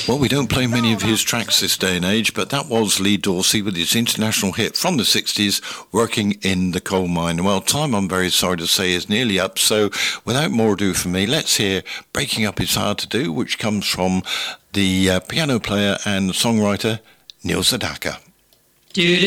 Well, we don't play many of his tracks this day and age, but that was Lee Dorsey with his international hit from the 60s, Working in the Coal Mine. Well, time, I'm very sorry to say, is nearly up, so without more ado from me, let's hear Breaking Up Is Hard to Do, which comes from the piano player and songwriter Neil Sedaka.